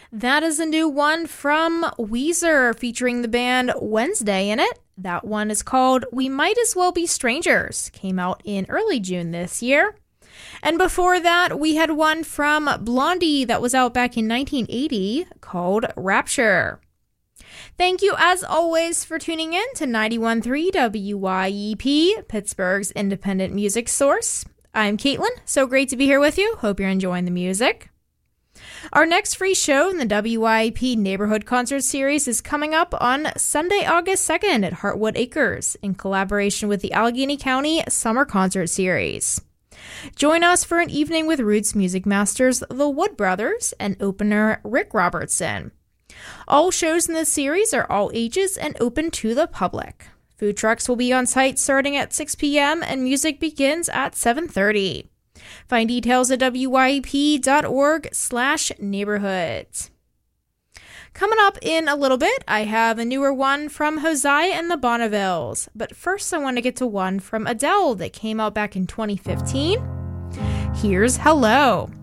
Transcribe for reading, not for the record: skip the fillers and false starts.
That is a new one from Weezer featuring the band Wednesday in it. That one is called We Might As Well Be Strangers. Came out in early June this year. And before that, we had one from Blondie that was out back in 1980 called Rapture. Thank you, as always, for tuning in to 91.3 WYEP, Pittsburgh's independent music source. I'm Caitlin. So great to be here with you. Hope you're enjoying the music. Our next free show in the WYEP Neighborhood Concert Series is coming up on Sunday, August 2nd at Heartwood Acres in collaboration with the Allegheny County Summer Concert Series. Join us for an evening with Roots music masters the Wood Brothers and opener Rick Robertson. All shows in this series are all ages and open to the public. Food trucks will be on site starting at 6 p.m. and music begins at 7:30. Find details at wyep.org/neighborhoods. Coming up in a little bit, I have a newer one from Hosea and the Bonnevilles. But first, I want to get to one from Adele that came out back in 2015. Here's Hello.